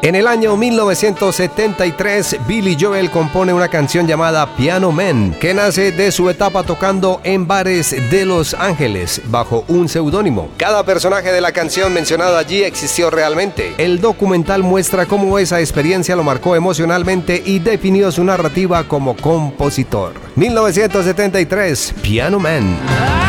En el año 1973, Billy Joel compone una canción llamada Piano Man, que nace de su etapa tocando en bares de Los Ángeles bajo un seudónimo. Cada personaje de la canción mencionada allí existió realmente. El documental muestra cómo esa experiencia lo marcó emocionalmente y definió su narrativa como compositor. 1973, Piano Man.